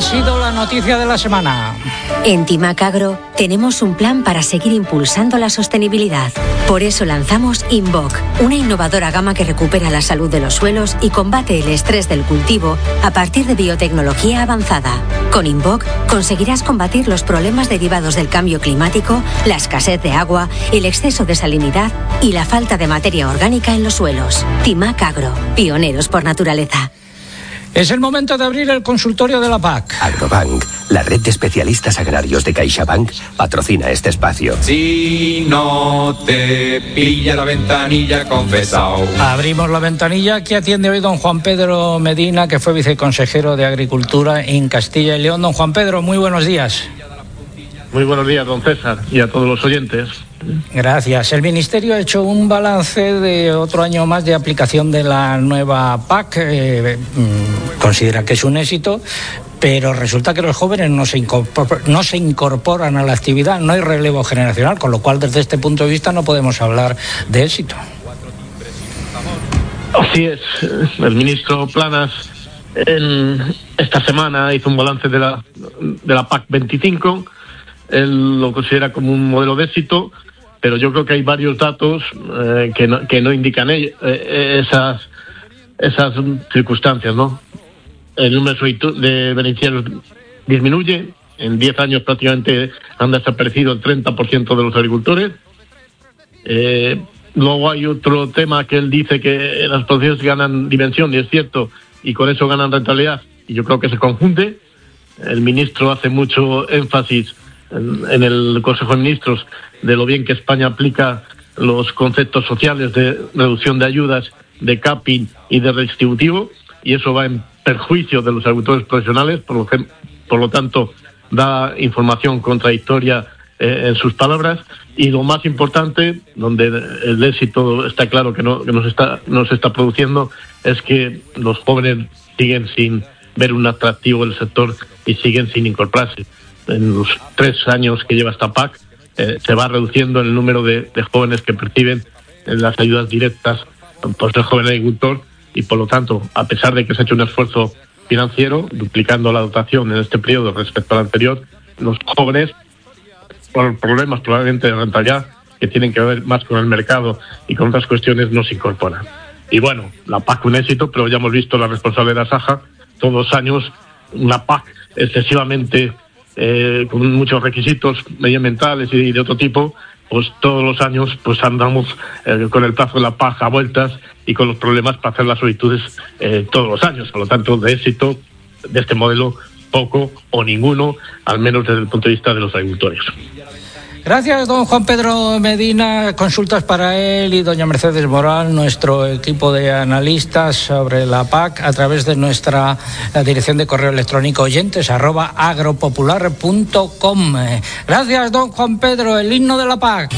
sido la noticia de la semana. En Timac Agro tenemos un plan para seguir impulsando la sostenibilidad. Por eso lanzamos Invoc, una innovadora gama que recupera la salud de los suelos y combate el estrés del cultivo a partir de biotecnología avanzada. Con Invoc conseguirás combatir los problemas derivados del cambio climático, la escasez de agua, el exceso de salinidad y la falta de materia orgánica en los suelos. Timac Agro, pioneros por naturaleza. Es el momento de abrir el consultorio de la PAC. Agrobank, la red de especialistas agrarios de CaixaBank, patrocina este espacio. Si no te pilla la ventanilla, confesao. Abrimos la ventanilla que atiende hoy don Juan Pedro Medina, que fue viceconsejero de Agricultura en Castilla y León. Don Juan Pedro, muy buenos días. Muy buenos días, don César, y a todos los oyentes. Gracias. El Ministerio ha hecho un balance de otro año más de aplicación de la nueva PAC. Considera que es un éxito, pero resulta que los jóvenes no se incorporan a la actividad, no hay relevo generacional, con lo cual desde este punto de vista no podemos hablar de éxito. Así es. El ministro Planas esta semana hizo un balance de la PAC 25. Él lo considera como un modelo de éxito, pero yo creo que hay varios datos que no indican esas circunstancias, ¿no? El número de beneficiarios disminuye. En 10 años prácticamente han desaparecido el 30% de los agricultores. Luego hay otro tema que él dice que las producciones ganan dimensión, y es cierto, y con eso ganan rentabilidad, y yo creo que se confunde. El ministro hace mucho énfasis en el Consejo de Ministros de lo bien que España aplica los conceptos sociales de reducción de ayudas, de capping y de redistributivo, y eso va en perjuicio de los agricultores profesionales, por lo tanto da información contradictoria en sus palabras. Y lo más importante, donde el éxito está claro que no se está produciendo, es que los jóvenes siguen sin ver un atractivo del sector y siguen sin incorporarse. En los 3 años que lleva esta PAC se va reduciendo el número de jóvenes que perciben las ayudas directas por ser joven agricultor, y por lo tanto, a pesar de que se ha hecho un esfuerzo financiero, duplicando la dotación en este periodo respecto al anterior, los jóvenes, por problemas probablemente de rentabilidad que tienen que ver más con el mercado y con otras cuestiones, no se incorporan. Y bueno, la PAC un éxito, pero ya hemos visto la responsable de la Saja, todos los años una PAC excesivamente con muchos requisitos medioambientales y de otro tipo, pues todos los años pues andamos con el plazo de la PAC a vueltas y con los problemas para hacer las solicitudes todos los años. Por lo tanto, de éxito de este modelo, poco o ninguno, al menos desde el punto de vista de los agricultores. Gracias, don Juan Pedro Medina. Consultas para él y doña Mercedes Moral, nuestro equipo de analistas sobre la PAC, a través de nuestra dirección de correo electrónico oyentes@agropopular.com. Gracias, don Juan Pedro. El himno de la PAC.